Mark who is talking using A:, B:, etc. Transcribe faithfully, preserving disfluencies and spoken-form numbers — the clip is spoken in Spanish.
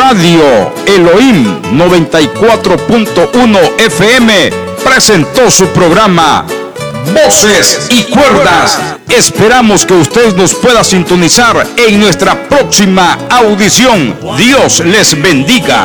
A: Radio Elohim noventa y cuatro punto uno F M presentó su programa Voces y Cuerdas. Esperamos que usted nos pueda sintonizar en nuestra próxima audición. Dios les bendiga.